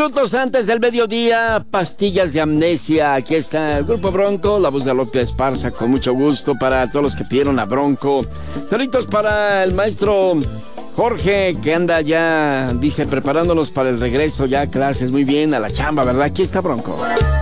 minutos antes del mediodía, pastillas de amnesia. Aquí está el Grupo Bronco, la voz de López Esparza, con mucho gusto para todos los que pidieron a Bronco. Saludos para el maestro Jorge, que anda ya, dice, preparándonos para el regreso ya a clases. Muy bien, a la chamba, ¿verdad? Aquí está Bronco.